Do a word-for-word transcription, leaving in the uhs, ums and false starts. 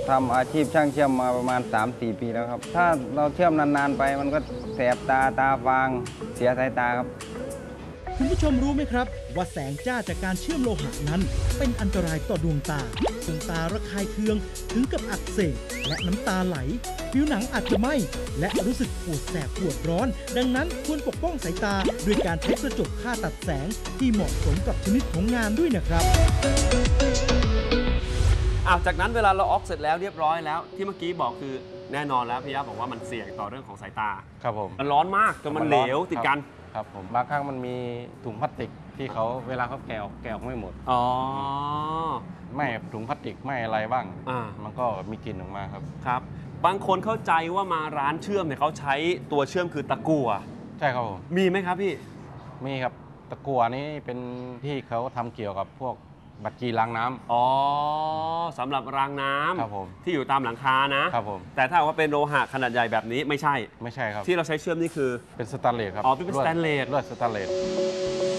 ทำอาชีพช่างเชื่อมมาประมาณ สามสี่ ปีแล้วครับถ้าเราเชื่อมนานๆไปมันก็แสบตาตาฟางเสียสายตาครับคุณผู้ชมรู้ไหมครับว่าแสงจ้าจากการเชื่อมโลหะนั้นเป็นอันตรายต่อดวงตาดวงตาระคายเคืองถึงกับอักเสบและน้ำตาไหลผิวหนังอาจจะไหม้และรู้สึกปวดแสบปวดร้อนดังนั้นควรปกป้องสายตาด้วยการใช้กระจกค่าตัดแสงที่เหมาะสมกับชนิดของงานด้วยนะครับอ่ะจากนั้นเวลาเราออกเสร็จแล้วเรียบร้อยแล้วที่เมื่อกี้บอกคือแน่นอนแล้วพี่ยะบอกว่ามันเสี่ยงต่อเรื่องของสายตาครับผมมันร้อนมากจนมันเหลวติดกันครับผมบางครั้งมันมีถุงพลาสติกที่เขาเวลาเขาแกะออกแกะออกไม่หมดอ๋อไม่ถุงพลาสติกไม่อะไรบ้างอ่ามันก็มีกลิ่นออกมาครับครับบางคนเข้าใจว่ามาร้านเชื่อมเนี่ยเขาใช้ตัวเชื่อมคือตะกั่วใช่ครับผมมีไหมครับพี่มีครับตะกั่วนี้เป็นที่เขาทำเกี่ยวกับพวกบัตรจีล้างน้ำอ๋อสำหรับรางน้ำครับผมที่อยู่ตามหลังคานะครับผมแต่ถ้าว่าเป็นโลหะขนาดใหญ่แบบนี้ไม่ใช่ไม่ใช่ครับที่เราใช้เชื่อมนี่คือเป็นสแตนเลสครับอ๋อเป็นสแตนเลสลวดสแตนเลส